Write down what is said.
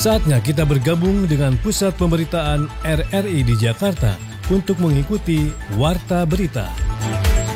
Saatnya kita bergabung dengan Pusat Pemberitaan RRI di Jakarta untuk mengikuti Warta Berita.